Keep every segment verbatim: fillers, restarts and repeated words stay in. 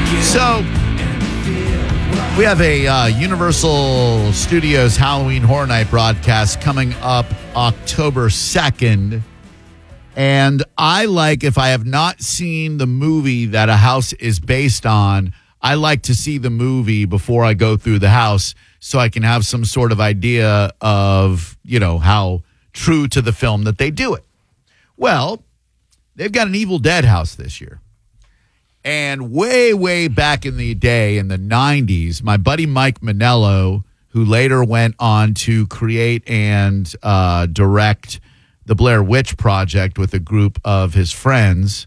So, we have a uh, Universal Studios Halloween Horror Night broadcast coming up October second. And I like, if I have not seen the movie that a house is based on, I like to see the movie before I go through the house so I can have some sort of idea of, you know, how true to the film that they do it. Well, they've got an Evil Dead house this year. And way, way back in the day, in the nineties, my buddy Mike Manello, who later went on to create and uh, direct the Blair Witch Project with a group of his friends,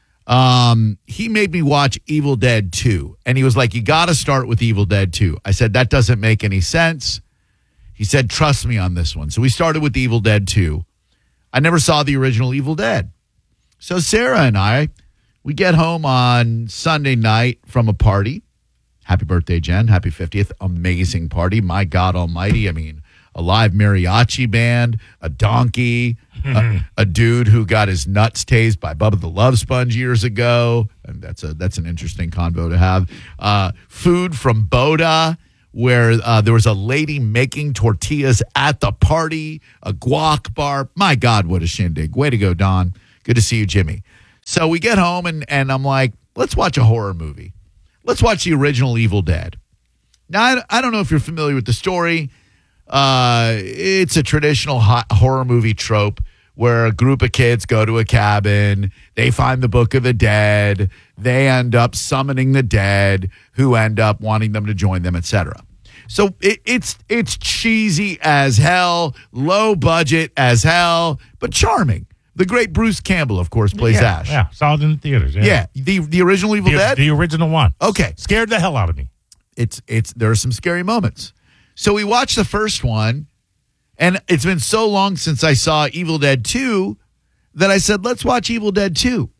um, he made me watch Evil Dead two. And he was like, you got to start with Evil Dead two. I said, that doesn't make any sense. He said, trust me on this one. So we started with Evil Dead two. I never saw the original Evil Dead. So Sarah and I, we get home on Sunday night from a party. Happy birthday, Jen. Happy fiftieth. Amazing party. My God almighty. I mean, a live mariachi band, a donkey, a, a dude who got his nuts tased by Bubba the Love Sponge years ago. And that's a that's an interesting convo to have. Uh, food from Boda, where uh, there was a lady making tortillas at the party, a guac bar. My God, what a shindig. Way to go, Don. Good to see you, Jimmy. So we get home, and, and I'm like, let's watch a horror movie. Let's watch the original Evil Dead. Now, I, I don't know if you're familiar with the story. Uh, it's a traditional ho- horror movie trope where a group of kids go to a cabin. They find the Book of the Dead. They end up summoning the dead who end up wanting them to join them, et cetera. So it, it's it's cheesy as hell, low budget as hell, but charming. The great Bruce Campbell, of course, plays yeah, Ash. Yeah, saw it in the theaters. Yeah, yeah the the original Evil the, Dead? The original one. Okay. Scared the hell out of me. It's it's There are some scary moments. So we watched the first one, and it's been so long since I saw Evil Dead two that I said, let's watch Evil Dead two.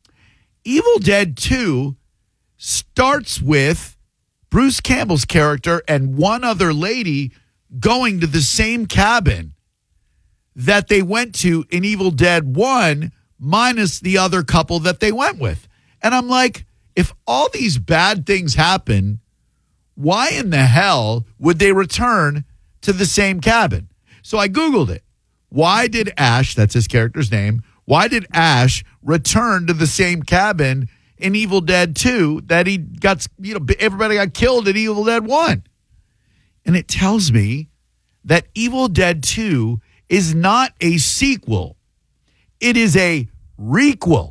Evil Dead two starts with Bruce Campbell's character and one other lady going to the same cabin that they went to in Evil Dead one, minus the other couple that they went with. And I'm like, if all these bad things happen, why in the hell would they return to the same cabin? So I Googled it. Why did Ash, that's his character's name, why did Ash return to the same cabin in Evil Dead two that he got, you know, everybody got killed in Evil Dead one? And it tells me that Evil Dead two is not a sequel. It is a requel.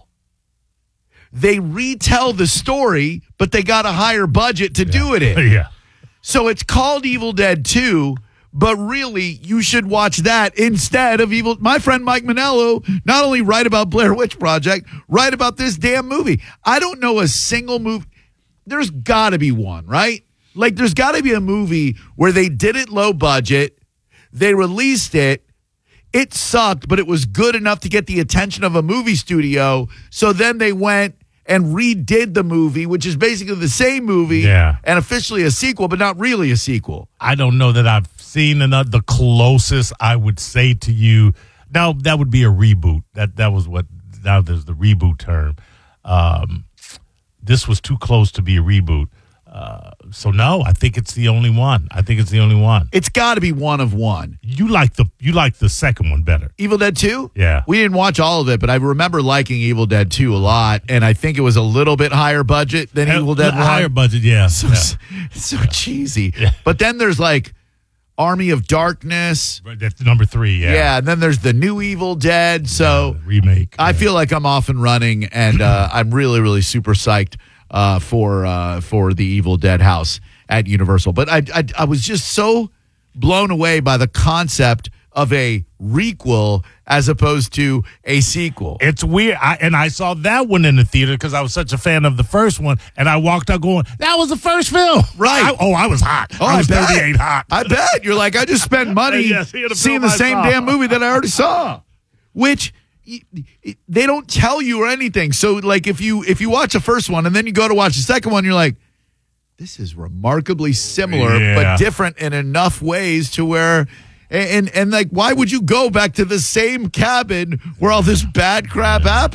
They retell the story, but they got a higher budget to yeah. do it in. Yeah. So it's called Evil Dead two, but really you should watch that instead of Evil. My friend Mike Manello not only write about Blair Witch Project, write about this damn movie. I don't know a single movie. There's got to be one, right? Like there's got to be a movie where they did it low budget, they released it, it sucked, but it was good enough to get the attention of a movie studio. So then they went and redid the movie, which is basically the same movie yeah. and officially a sequel, but not really a sequel. I don't know that I've seen another, the closest I would say to you. Now, that would be a reboot. That that was what, now there's the reboot term. Um, this was too close to be a reboot. Uh, so no, I think it's the only one. I think it's the only one. It's got to be one of one. You like the you like the second one better. Evil Dead two? Yeah. We didn't watch all of it, but I remember liking Evil Dead two a lot, and I think it was a little bit higher budget than Uh, Evil Dead one. Higher budget, yeah. So, yeah. so cheesy. Yeah. But then there's like Army of Darkness. Right, that's number three, yeah. Yeah, and then there's the new Evil Dead. So yeah, remake. I yeah. feel like I'm off and running, and uh, I'm really, really super psyched uh, for uh, for the Evil Dead house at Universal. But I, I I was just so blown away by the concept of a requel as opposed to a sequel. It's weird. I, and I saw that one in the theater because I was such a fan of the first one, and I walked out going, that was the first film. Right. I, oh, I was hot. Oh, I was I bet. thirty-eight hot. I bet. You're like, I just spent money Yeah, seeing a seeing film the I same saw. damn movie that I already saw. Which y- y- they don't tell you or anything. So like if you if you watch the first one and then you go to watch the second one, you're like, this is remarkably similar, Yeah. but different in enough ways to where and, and and like why would you go back to the same cabin where all this bad crap happened?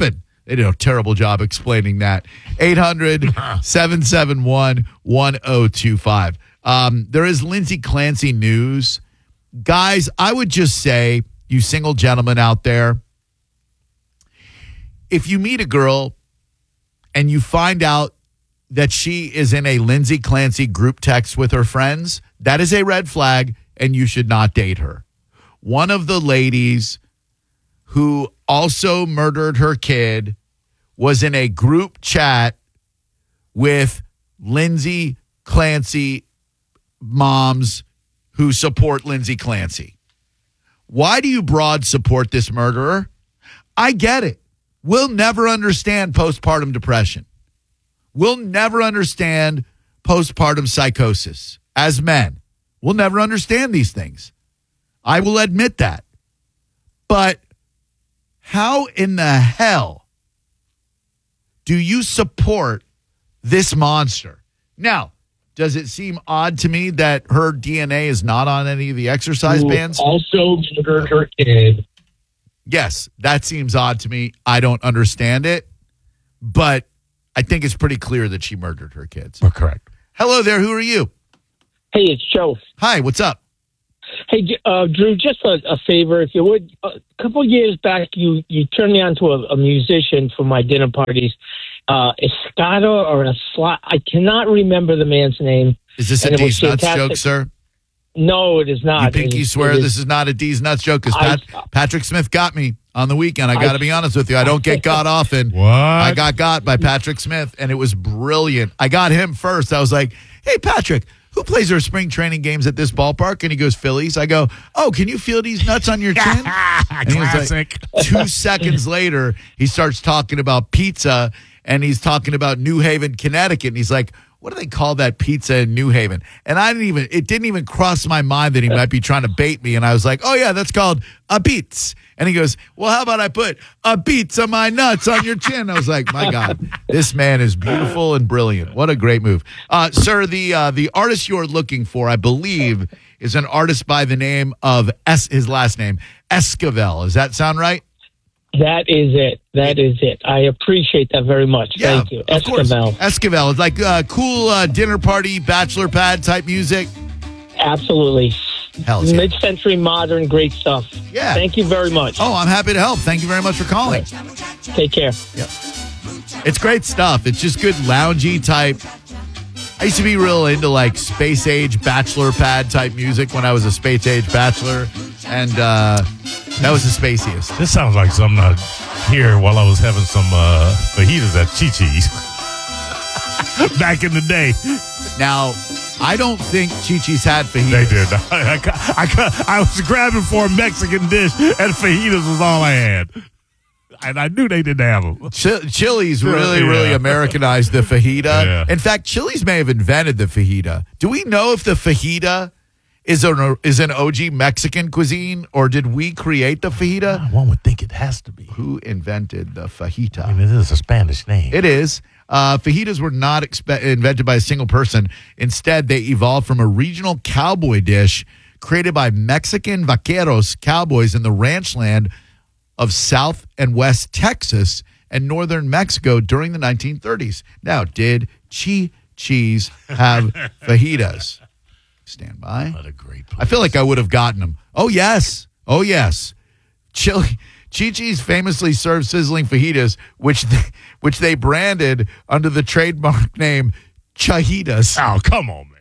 They did a terrible job explaining that. eight hundred, seven seven one, one oh two five. Um, there is Lindsay Clancy news. Guys, I would just say, you single gentlemen out there, if you meet a girl and you find out that she is in a Lindsay Clancy group text with her friends, that is a red flag, and you should not date her. One of the ladies who also murdered her kid was in a group chat with Lindsay Clancy moms who support Lindsay Clancy. Why do you broad support this murderer? I get it. We'll never understand postpartum depression. We'll never understand postpartum psychosis as men. We'll never understand these things. I will admit that. But how in the hell do you support this monster? Now, does it seem odd to me that her D N A is not on any of the exercise Who bands? Also murdered her kid. Yes, that seems odd to me. I don't understand it, but I think it's pretty clear that she murdered her kids. We're correct. Hello there. Who are you? Hey, it's Joe. Hi, what's up? Hey, uh, Drew, just a, a favor, if you would. A couple years back, you, you turned me on to a, a musician for my dinner parties. Uh, Escada or a slot. I cannot remember the man's name. Is this a And it was D's Nuts fantastic. joke, sir? No, it is not. You pinky It is- swear it is- this is not a D's Nuts joke because I- Pat, Patrick Smith got me on the weekend. I got to I- be honest with you. I don't get got often. What? I got got by Patrick Smith, and it was brilliant. I got him first. I was like, hey, Patrick, who plays their spring training games at this ballpark? And he goes, Phillies. I go, oh, can you feel these nuts on your chin? And he was Classic. like, two seconds later, he starts talking about pizza, and he's talking about New Haven, Connecticut. And he's like, what do they call that pizza in New Haven? And I didn't even, it didn't even cross my mind that he might be trying to bait me. And I was like, oh, yeah, that's called a beats. And he goes, well, how about I put a beats on my nuts on your chin? I was like, my God, this man is beautiful and brilliant. What a great move. Uh, sir, the uh, the artist you're looking for, I believe, is an artist by the name of, es- his last name, Esquivel. Does that sound right? That is it. That is it. I appreciate that very much. Yeah, Thank you. of course. Esquivel. Esquivel. It's like uh, cool uh, dinner party, bachelor pad type music. Absolutely. Hell yeah. Mid-century modern, great stuff. Yeah. Thank you very much. Oh, I'm happy to help. Thank you very much for calling. Take care. It's great stuff. It's just good loungy type. I used to be real into like space age bachelor pad type music when I was a space age bachelor. And uh, that was the spaciest. This sounds like something I hear while I was having some uh, fajitas at Chi-Chi's back in the day. Now, I don't think Chi-Chi's had fajitas. They did. I, I, I, I was grabbing for a Mexican dish, and fajitas was all I had. And I knew they didn't have them. Ch- Chili's really, Yeah. really Americanized the fajita. Yeah. In fact, Chili's may have invented the fajita. Do we know if the fajita is an, is an O G Mexican cuisine, or did we create the fajita? One would think it has to be. Who invented the fajita? I mean, it is a Spanish name. It is. Uh, fajitas were not expe- invented by a single person. Instead, they evolved from a regional cowboy dish created by Mexican vaqueros, cowboys in the ranch land of South and West Texas and northern Mexico during the nineteen thirties. Now, did Chi-Chi's have fajitas? Stand by. What a great place. I feel like I would have gotten them. Oh, yes. Oh, yes. Chili. Chi-Chi's famously served sizzling fajitas, which they, which they branded under the trademark name Chajitas Oh, come on, man.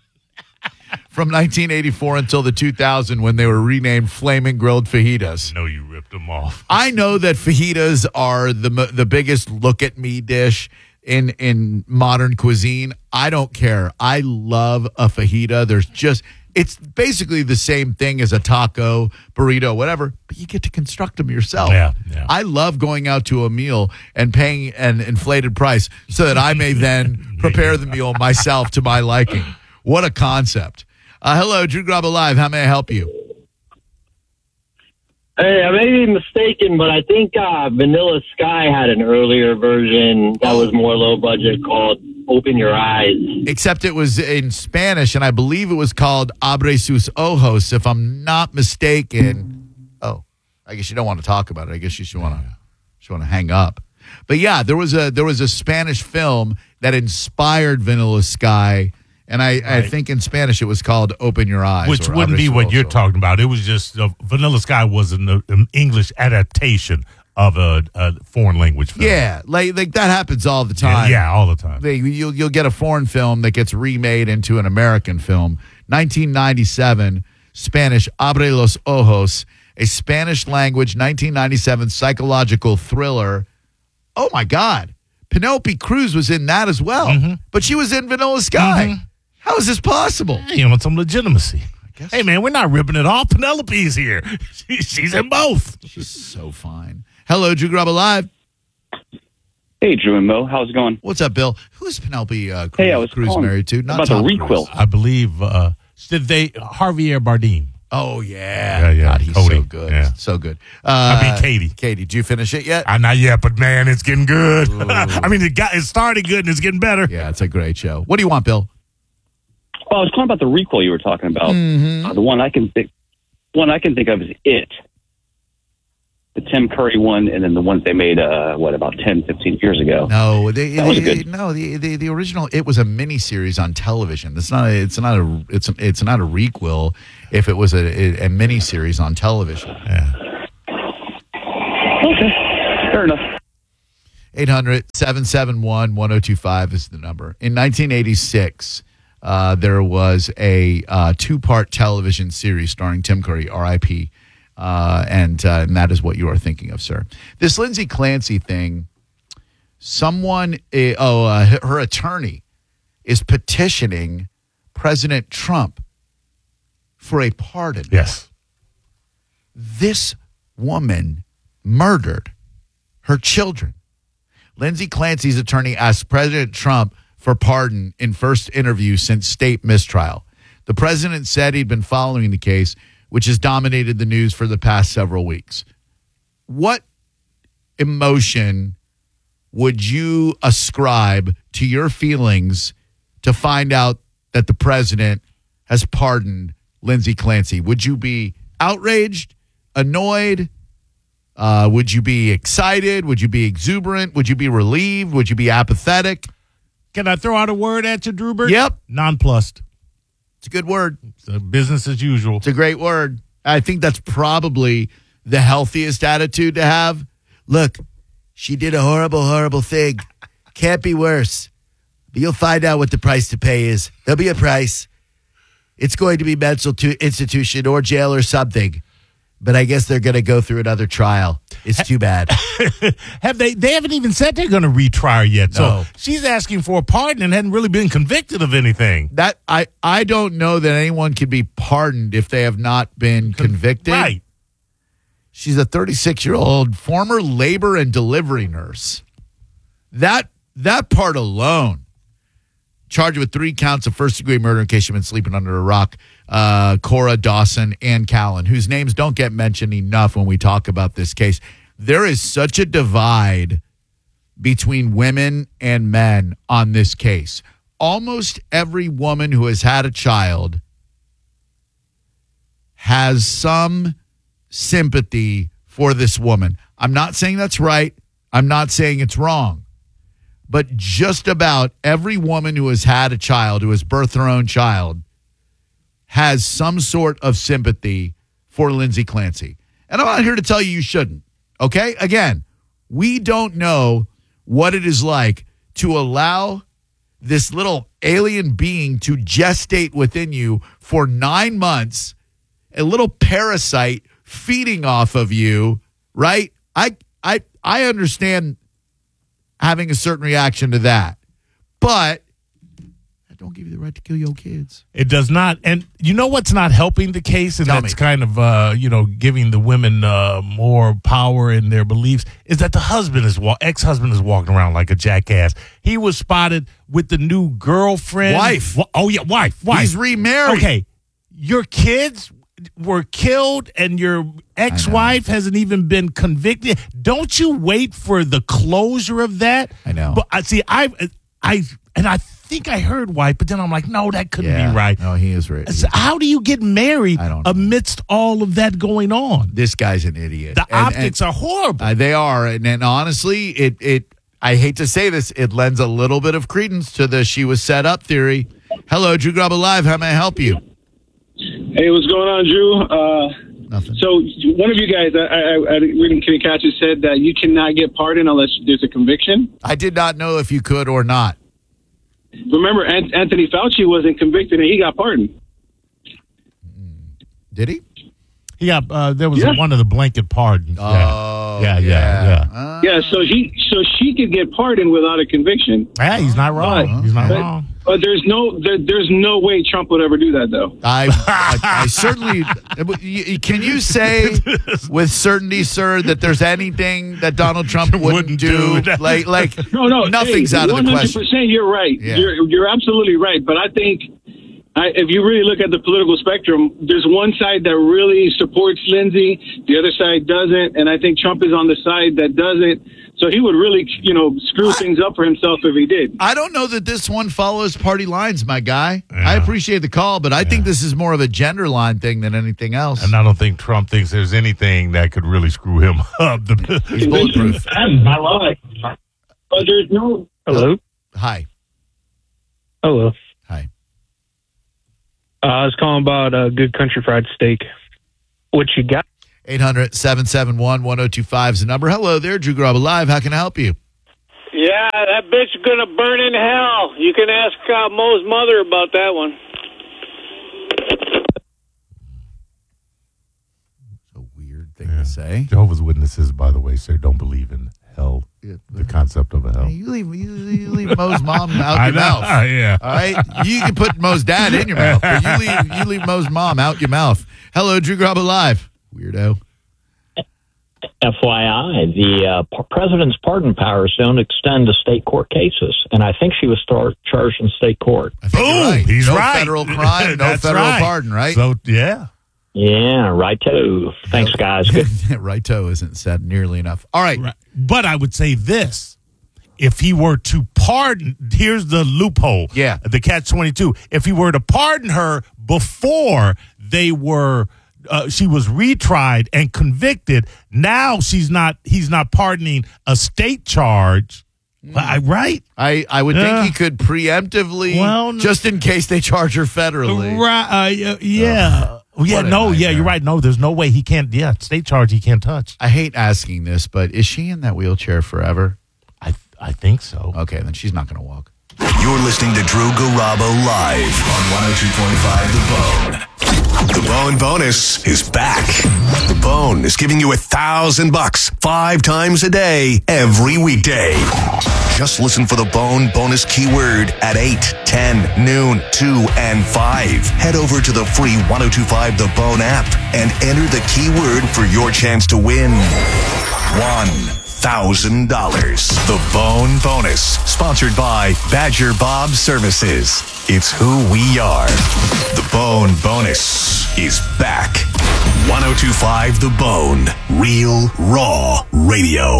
from nineteen eighty-four until the two thousand when they were renamed Flaming Grilled Fajitas. No, you ripped them off. I know that fajitas are the m- the biggest look at me dish in in modern cuisine. I don't care. I love a fajita. There's just it's basically the same thing as a taco, burrito, whatever, but you get to construct them yourself. Yeah, yeah. I love going out to a meal and paying an inflated price so that I may then prepare the meal myself to my liking. What a concept. Uh, hello, Drew Grabo Live. How may I help you? Hey, I may be mistaken, but I think uh, Vanilla Sky had an earlier version that was more low budget called Open Your Eyes. Except it was in Spanish, and I believe it was called Abre sus ojos, if I'm not mistaken. Oh, I guess you don't want to talk about it. I guess you should want to should want to hang up. But yeah, there was a there was a Spanish film that inspired Vanilla Sky, and I, right. I think in Spanish it was called Open Your Eyes. Which wouldn't be what you're talking about. It was just uh, Vanilla Sky was an, an English adaptation of a, a foreign language film. Yeah, like like that happens all the time. Yeah, yeah all the time. They, you'll you'll get a foreign film that gets remade into an American film. nineteen ninety-seven, Spanish, Abre los Ojos, a Spanish language nineteen ninety-seven psychological thriller. Oh my God, Penelope Cruz was in that as well, mm-hmm. but she was in Vanilla Sky. Mm-hmm. How is this possible? Hey, you want some legitimacy? Hey man, we're not ripping it off. Penelope's here. She, she's in both. She's so fine. Hello, Drew Garabo Live. Hey, Drew and Mo. How's it going? What's up, Bill? Who is Penelope uh, Cruz, hey, I was Cruz married to? Not about Tom the requel. Cruise. I believe, uh, did they, Javier Bardem. Oh, yeah. Yeah, yeah. God, he's Cody. so good. Yeah. So good. Uh, I mean, Katie. Katie, did you finish it yet? Uh, not yet, but man, it's getting good. I mean, it, got, it started good and it's getting better. Yeah, it's a great show. What do you want, Bill? Well, I was calling about the requel you were talking about. Mm-hmm. Uh, the one I can think, one I can think of is It. The Tim Curry one, and then the ones they made, uh, what, about ten, fifteen years ago. No, they, that was they, good. no, the, the the original It was a miniseries on television. It's not. A, it's not a. It's a, it's not a requel. If it was a, a, a miniseries on television. Yeah. Okay, fair enough. eight hundred, seven seven one, one oh two five is the number. In nineteen eighty-six, uh, there was a uh, two-part television series starring Tim Curry, R I P, uh, and, uh, and that is what you are thinking of, sir. This Lindsay Clancy thing, someone, uh, oh, uh, her attorney is petitioning President Trump for a pardon. Yes. This woman murdered her children. Lindsay Clancy's attorney asked President Trump for pardon in first interview since state mistrial. The president said he'd been following the case, which has dominated the news for the past several weeks. What emotion would you ascribe to your feelings to find out that the president has pardoned Lindsay Clancy? Would you be outraged, annoyed? Uh, would you be excited? Would you be exuberant? Would you be relieved? Would you be apathetic? Can I throw out a word at you, Drewbert? Yep. Nonplussed. It's a good word. It's a business as usual. It's a great word. I think that's probably the healthiest attitude to have. Look, she did a horrible, horrible thing. Can't be worse. But you'll find out what the price to pay is. There'll be a price. It's going to be mental to institution or jail or something. But I guess they're going to go through another trial. It's too bad. Have they? They haven't even said they're going to retry her yet. No. So she's asking for a pardon and hadn't really been convicted of anything. That I, I don't know that anyone can be pardoned if they have not been convicted. Right. She's a thirty-six-year-old former labor and delivery nurse. That that part alone. Charged with three counts of first-degree murder in case you've been sleeping under a rock. Uh, Cora, Dawson, and Callan, whose names don't get mentioned enough when we talk about this case. There is such a divide between women and men on this case. Almost every woman who has had a child has some sympathy for this woman. I'm not saying that's right. I'm not saying it's wrong. But just about every woman who has had a child, who has birthed her own child, has some sort of sympathy for Lindsay Clancy. And I'm not here to tell you you shouldn't, okay? Again, we don't know what it is like to allow this little alien being to gestate within you for nine months, a little parasite feeding off of you, right? I I I understand having a certain reaction to that. But that don't give you the right to kill your kids. It does not. And you know what's not helping the case, and Tell that's me. kind of, uh, you know, giving the women uh, more power in their beliefs, is that the husband is, wa- ex-husband is walking around like a jackass. He was spotted with the new girlfriend. Wife. Wa- oh, yeah, wife. Wife. He's remarried. Okay. Your kids were killed and your ex-wife hasn't even been convicted. Don't you wait for the closure of that? I know. But I see, I I and I think I heard white, but then I'm like, no, that couldn't Yeah. be right. No, he is right. So how do you get married I don't know. amidst all of that going on? This guy's an idiot. The And- optics and, are horrible. uh, they are, and, and honestly, it it. I hate to say this, it lends a little bit of credence to the "she was set up" theory. Hello, Drew Garabo Live. How may I help you? Hey, what's going on, Drew? Uh, Nothing. so one of you guys, I, I, I reading Kenny Catches said that you cannot get pardoned unless there's a conviction. I did not know if you could or not. Remember, An- Anthony Fauci wasn't convicted and he got pardoned. Did he? yeah, uh, there was Yeah. one of the blanket pardons. Oh, yeah, yeah, yeah. yeah. Uh, Yeah, so he, so she could get pardoned without a conviction. Yeah, he's not wrong. But- he's not but- wrong. But there's no, there, there's no way Trump would ever do that, though. I, I, I certainly you- can you say with certainty, sir, that there's anything that Donald Trump wouldn't, Wouldn't do? do. Like, like No, no, nothing's hey, out of the one hundred question. percent you're right. Yeah. You're, you're absolutely right. But I think I, if you really look at the political spectrum, there's one side that really supports Lindsey, the other side doesn't, and I think Trump is on the side that doesn't. So he would really, you know, screw things up for himself if he did. I don't know that this one follows party lines, my guy. Yeah. I appreciate the call, but I think this is more of a gender line thing than anything else. And I don't think Trump thinks there's anything that could really screw him up. He's bulletproof. I love it. But there's no. Hello. Hi. Hello. Hi. Uh, I was calling about uh, Good Country Fried Steak. What you got? eight hundred, seven seven one, one oh two five is the number. Hello there, Drew Garabo Live. How can I help you? Yeah, that bitch is going to burn in hell. You can ask uh, Mo's mother about that one. It's a weird thing to say. Jehovah's Witnesses, by the way, sir, don't believe in hell, the concept of a hell. Hey, you leave you, you leave Mo's mom out I your know, mouth. yeah. All right, you can put Mo's dad in your mouth, but you leave you leave Mo's mom out your mouth. Hello, Drew Garabo Live. Weirdo. F Y I, the uh, p- president's pardon powers don't extend to state court cases, and I think she was star- charged in state court. I think you're Boom! right. He's no right. federal crime, no That's federal right. pardon, right? So, yeah. Yeah, righto. Thanks, guys. Good. Righto isn't said nearly enough. All right. Right. But I would say this. If he were to pardon, here's the loophole. Yeah. The catch twenty-two. If he were to pardon her before they were, uh, she was retried and convicted, now she's not, he's not pardoning a state charge. I- Right? I, I would Yeah. think he could preemptively, Well, no- just in case they charge her federally. Right. Uh, yeah. yeah. what a No, yeah, nightmare. you're right. No, there's no way he can't, yeah, state charge he can't touch. I hate asking this, but is she in that wheelchair forever? I, I think so. Okay, then she's not going to walk. You're listening to Drew Garabo live on one oh two point five The Bone. The Bone Bonus is back. The Bone is giving you a thousand bucks five times a day, every weekday. Just listen for the Bone Bonus keyword at eight, ten, noon, two, and five. Head over to the free ten twenty-five The Bone app and enter the keyword for your chance to win one thousand dollars. The Bone Bonus, sponsored by Badger Bob Services. It's who we are. The Bone Bonus is back. ten twenty-five The Bone, real, raw radio.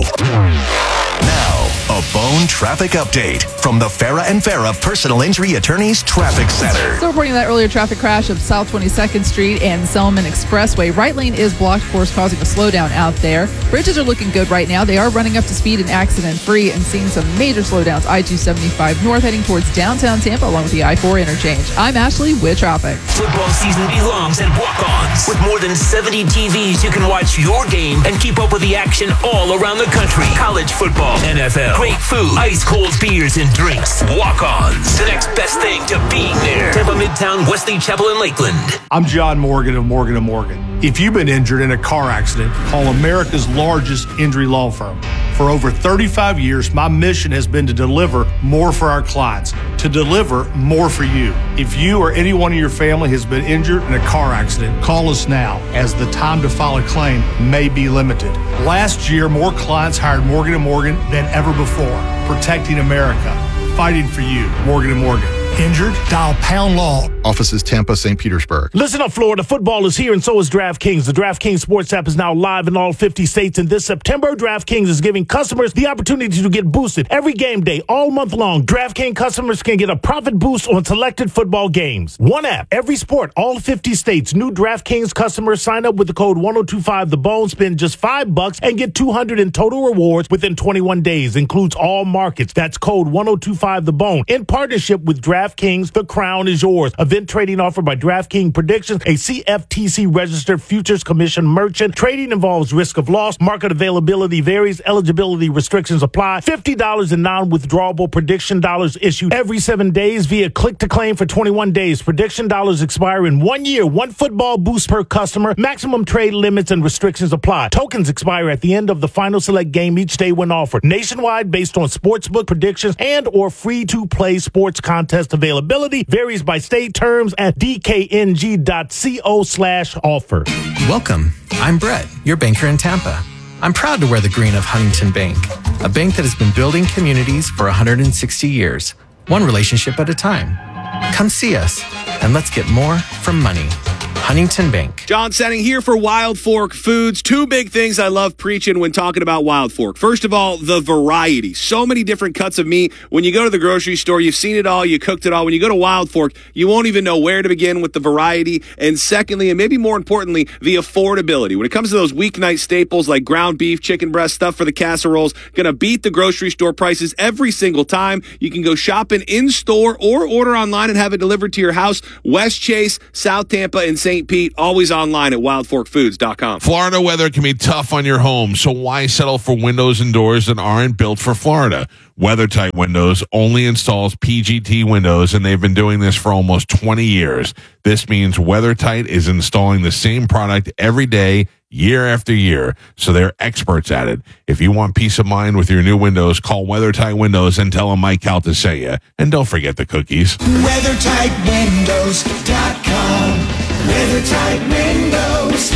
Now, a Bone traffic update from the Farah and Farah Personal Injury Attorneys Traffic Center. So reporting that earlier traffic crash of South twenty-second Street and Selman Expressway. Right lane is blocked, of course, causing a slowdown out there. Bridges are looking good right now. They are running up to speed and accident-free and seeing some major slowdowns. I two seventy-five north heading towards downtown Tampa along with the I four interchange. I'm Ashley with traffic. Football season belongs at Walk-Ons. With more than seventy T Vs, you can watch your game and keep up with the action all around the country. College football, N F L, great food, ice-cold beers and drinks. Walk-Ons, the next best thing to being there. Tampa Midtown, Wesley Chapel, and Lakeland. I'm John Morgan of Morgan and Morgan. If you've been injured in a car accident, call America's largest injury law firm. For over thirty-five years, my mission has been to deliver more for our clients, to deliver more for you. If you or anyone in your family has been injured in a car accident, call us now, as the time to file a claim may be limited. Last year, more clients hired Morgan and Morgan than ever before, protecting America, fighting for you. Morgan and Morgan. Injured? Dial Pound Law. Offices Tampa, Saint Petersburg. Listen up, Florida. Football is here, and so is DraftKings. The DraftKings Sports app is now live in all fifty states, and this September, DraftKings is giving customers the opportunity to get boosted every game day, all month long. DraftKings customers can get a profit boost on selected football games. One app, every sport, all fifty states. New DraftKings customers sign up with the code one oh two five the bone, spend just five bucks, and get two hundred in total rewards within twenty-one days. Includes all markets. That's code one oh two five the bone. In partnership with DraftKings, the crown is yours. Event trading offered by DraftKings Predictions, a C F T C registered futures commission merchant. Trading involves risk of loss. Market availability varies. Eligibility restrictions apply. fifty dollars in non-withdrawable prediction dollars issued every seven days via click to claim for twenty-one days. Prediction dollars expire in one year. One football boost per customer. Maximum trade limits and restrictions apply. Tokens expire at the end of the final select game each day when offered. Nationwide based on sportsbook predictions and or free-to-play sports contest availability. Varies by state. Terms at dkng.co slash offer. Welcome. I'm Brett, your banker in Tampa. I'm proud to wear the green of Huntington Bank, a bank that has been building communities for one hundred sixty years, one relationship at a time. Come see us, and let's get more from money. Huntington Bank. John Setting here for Wild Fork Foods. Two big things I love preaching when talking about Wild Fork. First of all, the variety. So many different cuts of meat. When you go to the grocery store, you've seen it all, you cooked it all. When you go to Wild Fork, you won't even know where to begin with the variety. And secondly, and maybe more importantly, the affordability. When it comes to those weeknight staples like ground beef, chicken breast, stuff for the casseroles, going to beat the grocery store prices every single time. You can go shopping in-store or order online and have it delivered to your house. West Chase, South Tampa, and Saint Pete, always online at wild fork foods dot com. Florida weather can be tough on your home, so why settle for windows and doors that aren't built for Florida? WeatherTight Windows only installs P G T windows, and they've been doing this for almost twenty years. This means WeatherTight is installing the same product every day, year after year, so they're experts at it. If you want peace of mind with your new windows, call WeatherTight Windows and tell them Mike Calta sent you. And don't forget the cookies. weather tight windows dot com. WeatherTight Windows.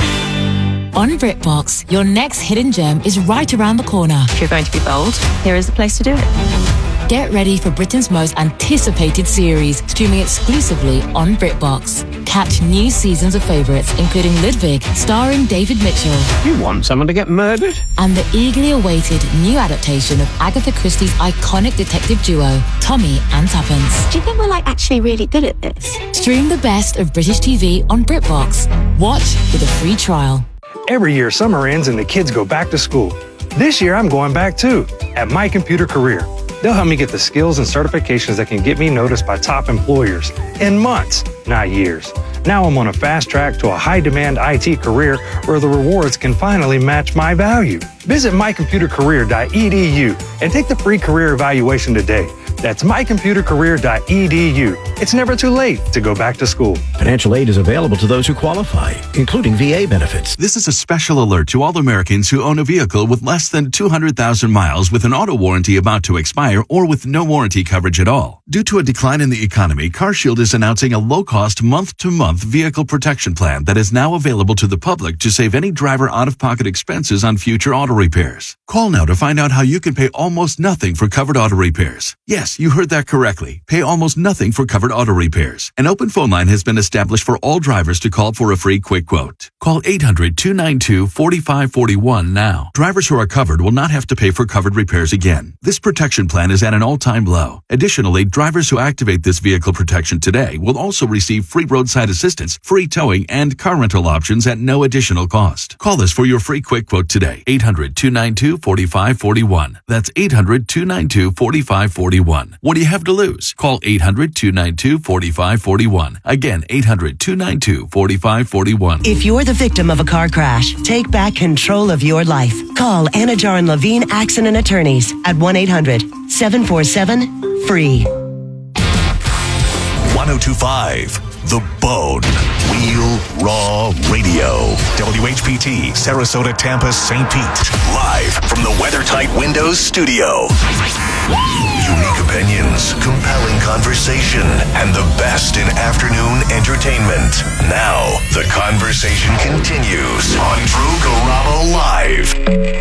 On BritBox, your next hidden gem is right around the corner. If you're going to be bold, here is the place to do it. Get ready for Britain's most anticipated series, streaming exclusively on BritBox. Catch new seasons of favourites, including Ludwig, starring David Mitchell. You want someone to get murdered? And the eagerly awaited new adaptation of Agatha Christie's iconic detective duo, Tommy and Tuppence. Do you think we're like actually really good at this? Stream the best of British T V on BritBox. Watch with a free trial. Every year, summer ends and the kids go back to school. This year, I'm going back too, at My Computer Career. They'll help me get the skills and certifications that can get me noticed by top employers in months, not years. Now I'm on a fast track to a high-demand I T career where the rewards can finally match my value. Visit my computer career dot e d u and take the free career evaluation today. That's my computer career dot e d u. It's never too late to go back to school. Financial aid is available to those who qualify, including V A benefits. This is a special alert to all Americans who own a vehicle with less than two hundred thousand miles with an auto warranty about to expire or with no warranty coverage at all. Due to a decline in the economy, CarShield is announcing a low-cost month-to-month vehicle protection plan that is now available to the public to save any driver out-of-pocket expenses on future auto repairs. Call now to find out how you can pay almost nothing for covered auto repairs. Yes, you heard that correctly. Pay almost nothing for covered auto repairs. An open phone line has been established for all drivers to call for a free quick quote. Call eight hundred, two nine two, four five four one now. Drivers who are covered will not have to pay for covered repairs again. This protection plan is at an all-time low. Additionally, drivers who activate this vehicle protection today will also receive free roadside assistance, free towing, and car rental options at no additional cost. Call us for your free quick quote today. eight hundred, two nine two, four five four one. That's eight hundred, two nine two, four five four one. What do you have to lose? Call eight hundred, two nine two, four five four one. Again, eight hundred, two nine two, four five four one. If you're the victim of a car crash, take back control of your life. Call Anajar and Levine Accident Attorneys at one eight hundred, seven four seven, F R E E. one oh two point five The Bone. Real Raw Radio. W H P T, Sarasota, Tampa, Saint Pete. Live from the WeatherTight Windows studio. Unique opinions, compelling conversation, and the best in afternoon entertainment. Now, the conversation continues on Drew Garabo Live.